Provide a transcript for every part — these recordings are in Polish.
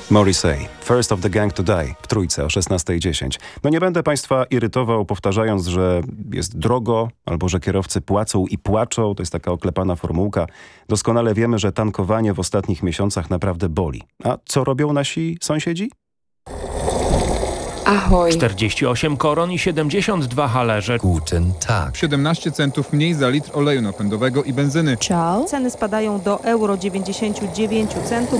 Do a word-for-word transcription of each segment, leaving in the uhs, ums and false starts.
Morrissey, First of the Gang to Die, w Trójce o szesnasta dziesięć. No nie będę Państwa irytował, powtarzając, że jest drogo, albo że kierowcy płacą i płaczą. To jest taka oklepana formułka. Doskonale wiemy, że tankowanie w ostatnich miesiącach naprawdę boli. A co robią nasi sąsiedzi? Ahoj. czterdzieści osiem koron i siedemdziesiąt dwa halerze. Guten Tag. siedemnaście centów mniej za litr oleju napędowego i benzyny. Ciao. Ceny spadają do euro dziewięćdziesiąt dziewięć centów.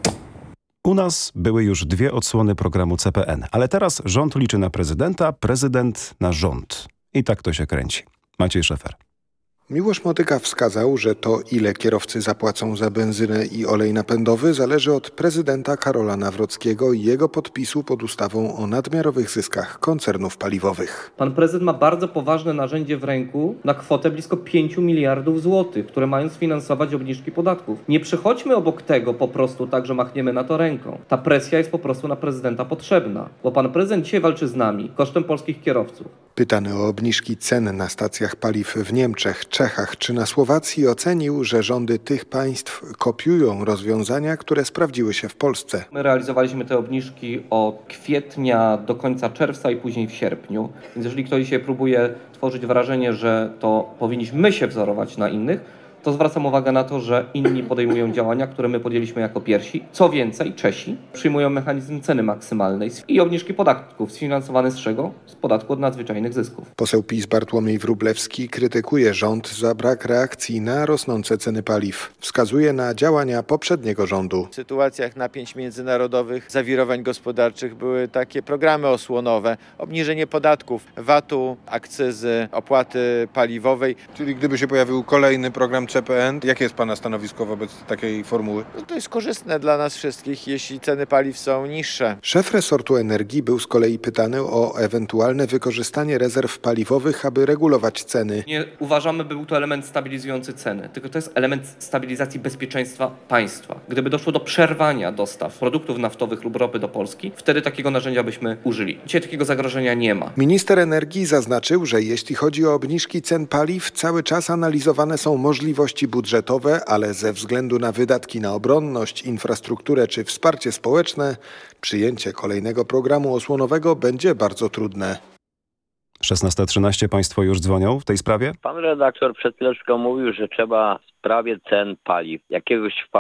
U nas były już dwie odsłony programu C P N, ale teraz rząd liczy na prezydenta, prezydent na rząd. I tak to się kręci. Maciej Szefer. Miłosz Motyka wskazał, że to, ile kierowcy zapłacą za benzynę i olej napędowy, zależy od prezydenta Karola Nawrockiego i jego podpisu pod ustawą o nadmiarowych zyskach koncernów paliwowych. Pan prezydent ma bardzo poważne narzędzie w ręku na kwotę blisko pięć miliardów złotych, które mają sfinansować obniżki podatków. Nie przechodźmy obok tego po prostu tak, że machniemy na to ręką. Ta presja jest po prostu na prezydenta potrzebna, bo pan prezydent dzisiaj walczy z nami kosztem polskich kierowców. Pytany o obniżki cen na stacjach paliw w Niemczech, Czechach czy na Słowacji, ocenił, że rządy tych państw kopiują rozwiązania, które sprawdziły się w Polsce. My realizowaliśmy te obniżki od kwietnia do końca czerwca i później w sierpniu. Więc jeżeli ktoś dzisiaj próbuje tworzyć wrażenie, że to powinniśmy się wzorować na innych, to zwracam uwagę na to, że inni podejmują działania, które my podjęliśmy jako pierwsi. Co więcej, Czesi przyjmują mechanizm ceny maksymalnej i obniżki podatków sfinansowane z czego? Z podatku od nadzwyczajnych zysków. Poseł PiS Bartłomiej Wróblewski krytykuje rząd za brak reakcji na rosnące ceny paliw. Wskazuje na działania poprzedniego rządu. W sytuacjach napięć międzynarodowych, zawirowań gospodarczych były takie programy osłonowe, obniżenie podatków, vatu, akcyzy, opłaty paliwowej. Czyli gdyby się pojawił kolejny program C P N, jakie jest Pana stanowisko wobec takiej formuły? No to jest korzystne dla nas wszystkich, jeśli ceny paliw są niższe. Szef resortu energii był z kolei pytany o ewentualne wykorzystanie rezerw paliwowych, aby regulować ceny. Nie uważamy, by był to element stabilizujący ceny, tylko to jest element stabilizacji bezpieczeństwa państwa. Gdyby doszło do przerwania dostaw produktów naftowych lub ropy do Polski, wtedy takiego narzędzia byśmy użyli. Dzisiaj takiego zagrożenia nie ma. Minister energii zaznaczył, że jeśli chodzi o obniżki cen paliw, cały czas analizowane są możliwości budżetowe, ale ze względu na wydatki na obronność, infrastrukturę czy wsparcie społeczne, przyjęcie kolejnego programu osłonowego będzie bardzo trudne. szesnasta trzynaście. Państwo już dzwonią w tej sprawie? Pan redaktor przed chwileczką mówił, że trzeba w sprawie cen paliw jakiegoś